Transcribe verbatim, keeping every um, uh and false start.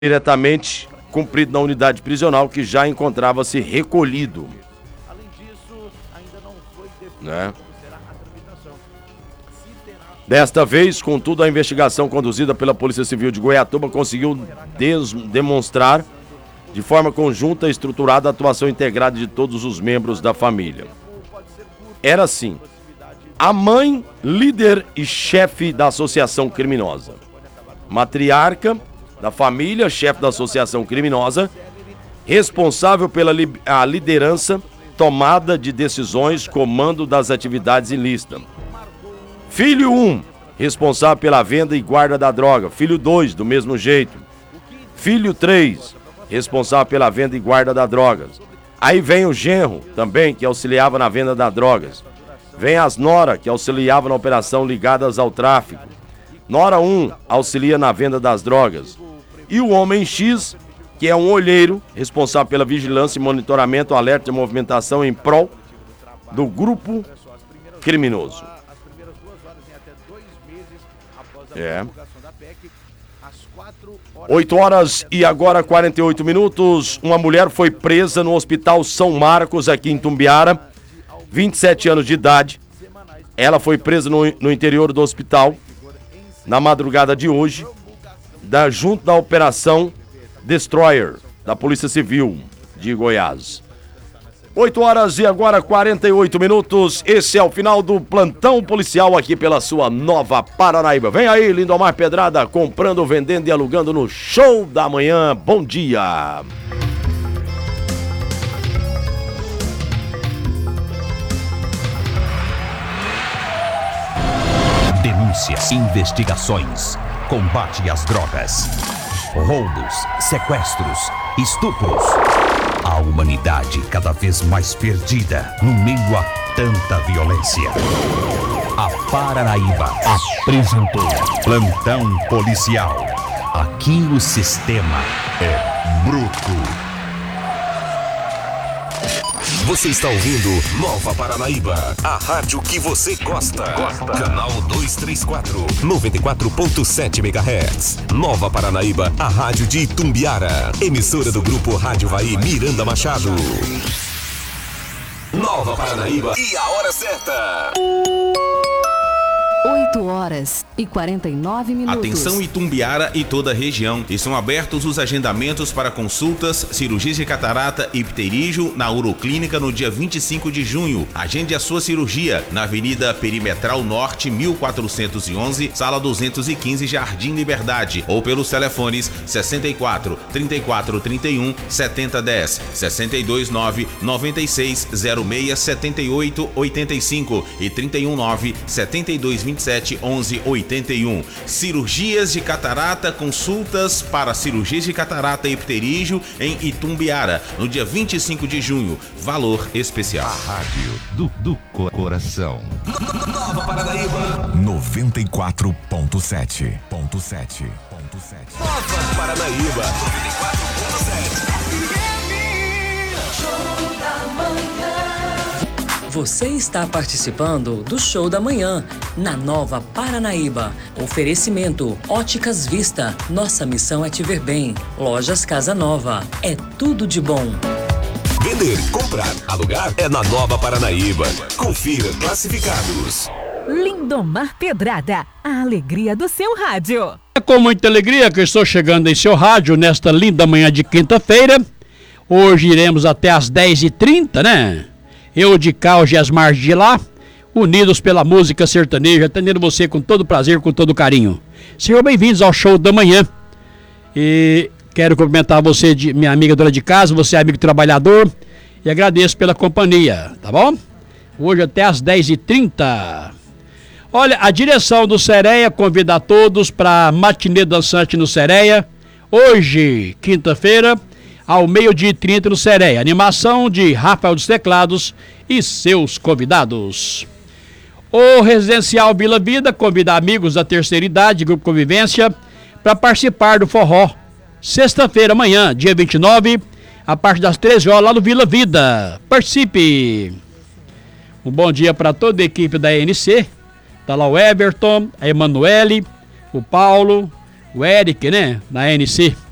diretamente cumprido na unidade prisional que já encontrava-se recolhido. Além disso, ainda não foi definido né? como será a tramitação. Se terá... Desta vez, contudo, a investigação conduzida pela Polícia Civil de Goiatuba conseguiu des- demonstrar de forma conjunta e estruturada a atuação integrada de todos os membros da família. Era assim, a mãe, líder e chefe da associação criminosa, matriarca da família, chefe da associação criminosa, responsável pela li- a liderança, tomada de decisões, comando das atividades ilícitas. Filho um, responsável pela venda e guarda da droga. Filho dois, do mesmo jeito. Filho três, responsável pela venda e guarda da drogas. Aí vem o genro, também, que auxiliava na venda das drogas. Vem as nora, que auxiliava na operação ligadas ao tráfico. Nora um, auxilia na venda das drogas. E o homem X, que é um olheiro, responsável pela vigilância e monitoramento, alerta e movimentação em prol do grupo criminoso. É. oito horas e agora quarenta e oito minutos. Uma mulher foi presa no Hospital São Marcos, aqui em Itumbiara, vinte e sete anos de idade. Ela foi presa no, no interior do hospital na madrugada de hoje, da, junto da Operação Destroyer, da Polícia Civil de Goiás. oito horas e agora quarenta e oito minutos. Esse é o final do plantão policial aqui pela sua Nova Paranaíba. Vem aí, Lindomar Pedrada, comprando, vendendo e alugando no Show da Manhã. Bom dia. Denúncias, investigações, combate às drogas, roubos, sequestros, estupros. A humanidade cada vez mais perdida no meio a tanta violência. A Paranaíba apresentou Plantão Policial. Aqui o sistema é bruto. Você está ouvindo Nova Paranaíba, a rádio que você gosta. Gosta. Canal duzentos e trinta e quatro, noventa e quatro ponto sete megahertz. Nova Paranaíba, a rádio de Itumbiara. Emissora do grupo Rádio Vai Miranda Machado. Nova Paranaíba e a hora certa. oito horas e quarenta e nove minutos. Atenção Itumbiara e toda a região. Estão abertos os agendamentos para consultas, cirurgias de catarata e pterígio na Uroclínica no dia vinte e cinco de junho. Agende a sua cirurgia na Avenida Perimetral Norte, mil quatrocentos e onze, sala duzentos e quinze, Jardim Liberdade, ou pelos telefones sessenta e quatro, trinta e quatro, trinta e um, setenta, dez, sessenta e dois, nove, noventa e seis, zero seis, setenta e oito, oitenta e cinco e trinta e um, nove, setenta e dois, vinte e sete, onze, oitenta e um. Cirurgias de catarata, consultas para cirurgias de catarata e pterígio em Itumbiara, no dia vinte e cinco de junho. Valor especial. A rádio do, do coração. Nova Paranaíba. noventa e quatro ponto sete. Ponto sete. Ponto sete. Nova Paranaíba. noventa e quatro ponto sete. Você está participando do Show da Manhã, na Nova Paranaíba. Oferecimento Óticas Vista. Nossa missão é te ver bem. Lojas Casa Nova. É tudo de bom. Vender, comprar, alugar é na Nova Paranaíba. Confira classificados. Lindomar Pedrada, a alegria do seu rádio. É com muita alegria que eu estou chegando em seu rádio nesta linda manhã de quinta-feira. Hoje iremos até às dez e trinta, né? Eu de cá, o Gesmar de lá, unidos pela música sertaneja, atendendo você com todo prazer, com todo carinho. Sejam bem-vindos ao Show da Manhã. E quero cumprimentar você, de, minha amiga dona de casa, você amigo trabalhador, e agradeço pela companhia, tá bom? Hoje até às dez e trinta. Olha, a direção do Sereia convida a todos para a matinê dançante no Sereia, hoje, quinta-feira, ao meio-dia e trinta no Sereia. Animação de Rafael dos Teclados e seus convidados. O Residencial Vila Vida convida amigos da terceira idade, Grupo Convivência, para participar do forró. Sexta-feira, amanhã, dia vinte e nove, a partir das treze horas, lá no Vila Vida. Participe! Um bom dia para toda a equipe da E N C. Tá lá o Everton, a Emanuele, o Paulo, o Eric, né, da A N C.